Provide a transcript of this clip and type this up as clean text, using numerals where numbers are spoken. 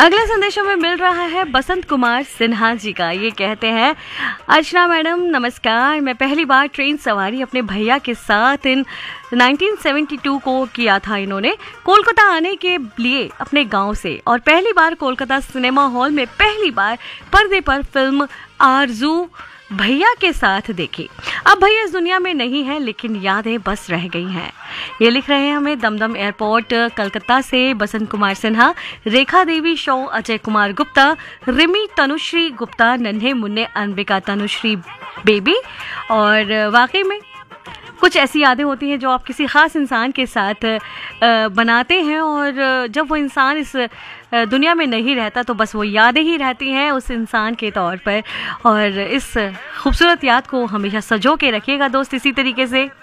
अगले संदेश में मिल रहा है बसंत कुमार सिन्हा जी का। ये कहते हैं, अर्चना मैडम नमस्कार। मैं पहली बार ट्रेन सवारी अपने भैया के साथ इन 1972 को किया था। इन्होंने कोलकाता आने के लिए अपने गांव से, और पहली बार कोलकाता सिनेमा हॉल में पहली बार पर्दे पर फिल्म आरजू भैया के साथ देखी। अब भैया इस दुनिया में नहीं है, लेकिन यादें बस रह गई हैं। ये लिख रहे हैं हमें दमदम एयरपोर्ट कलकत्ता से बसंत कुमार सिन्हा, रेखा देवी शो, अजय कुमार गुप्ता, रिमी तनुश्री गुप्ता, नन्हे मुन्ने अंबिका तनुश्री बेबी। और वाकई में कुछ ऐसी यादें होती हैं जो आप किसी ख़ास इंसान के साथ बनाते हैं, और जब वो इंसान इस दुनिया में नहीं रहता तो बस वो यादें ही रहती हैं उस इंसान के तौर पर। और इस खूबसूरत याद को हमेशा सजो के रखिएगा दोस्त, इसी तरीके से।